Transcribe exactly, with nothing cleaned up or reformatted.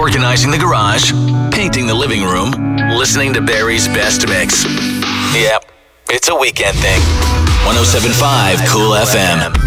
organizing the garage, painting the living room, listening to Barry's best mix. Yep, it's a weekend thing. one oh seven point five Cool F M.